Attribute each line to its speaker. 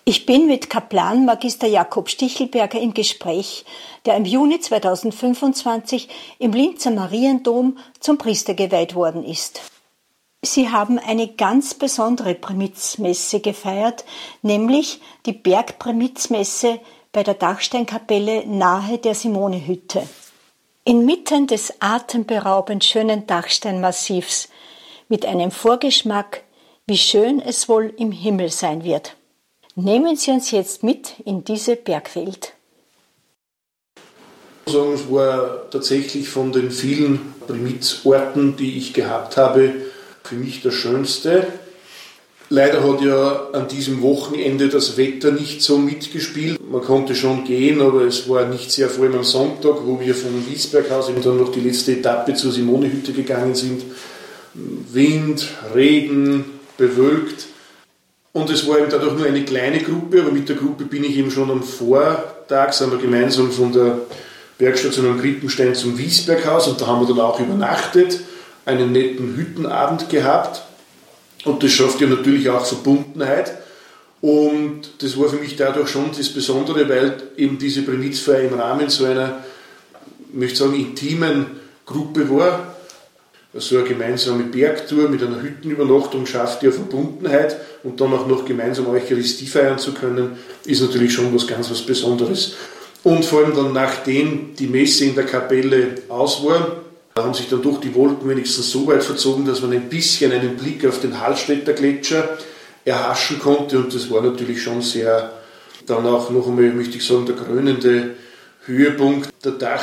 Speaker 1: Ich bin mit Kaplan Magister Jakob Stichelberger im Gespräch, der im Juni 2025 im Linzer Mariendom zum Priester geweiht worden ist. Sie haben eine ganz besondere Primizmesse gefeiert, nämlich die Bergprimizmesse bei der Dachsteinkapelle nahe der Simonehütte. Inmitten des atemberaubend schönen Dachsteinmassivs mit einem Vorgeschmack, wie schön es wohl im Himmel sein wird. Nehmen Sie uns jetzt mit in diese Bergwelt.
Speaker 2: Ich muss sagen, es war tatsächlich von den vielen Primizorten, die ich gehabt habe, für mich der schönste. Leider hat ja an diesem Wochenende das Wetter nicht so mitgespielt. Man konnte schon gehen, aber es war nicht sehr, vor allem am Sonntag, wo wir vom Wiesberghaus dann noch die letzte Etappe zur Simonehütte gegangen sind. Wind, Regen, bewölkt. Und es war eben dadurch nur eine kleine Gruppe, aber mit der Gruppe bin ich eben schon am Vortag, sind wir gemeinsam von der Bergstation am Krippenstein zum Wiesberghaus und da haben wir dann auch übernachtet, einen netten Hüttenabend gehabt und das schafft ja natürlich auch Verbundenheit und das war für mich dadurch schon das Besondere, weil eben diese Primizfeier im Rahmen so einer, ich möchte sagen, intimen Gruppe war. So eine gemeinsame Bergtour mit einer Hüttenübernachtung schafft ja Verbundenheit und dann auch noch gemeinsam Eucharistie feiern zu können, ist natürlich schon was Besonderes. Und vor allem dann, nachdem die Messe in der Kapelle aus war, haben sich dann doch die Wolken wenigstens so weit verzogen, dass man ein bisschen einen Blick auf den Hallstätter Gletscher erhaschen konnte und das war natürlich schon sehr, dann auch noch einmal, möchte ich sagen, der krönende Höhepunkt der